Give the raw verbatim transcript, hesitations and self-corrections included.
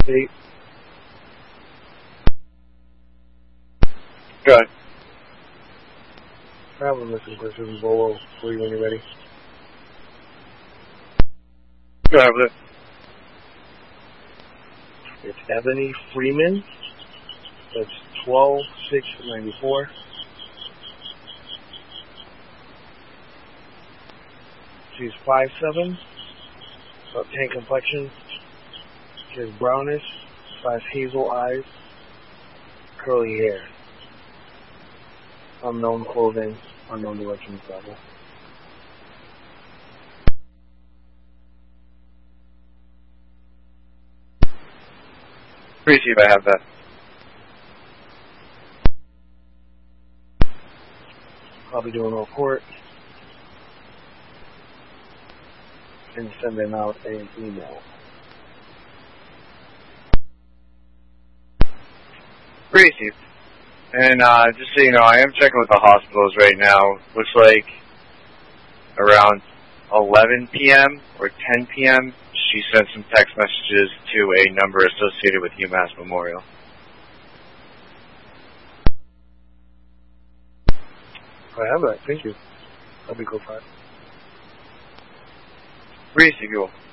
Eight. Go ahead. I have a missing person, Bolo, for you when you're ready. Go ahead with it. It's Ebony Freeman. That's twelve six ninety-four. She's five seven, about tan complexion. She has brownish, slash hazel eyes, curly hair. Unknown clothing, unknown direction of travel. Please see if I have that. I'll be doing a report and sending out an email. Great, Steve. And uh, just so you know, I am checking with the hospitals right now. Looks like around eleven p.m. or ten p.m. she sent some text messages to a number associated with UMass Memorial. I have that. Thank you. That'll be cool. Great, Steve.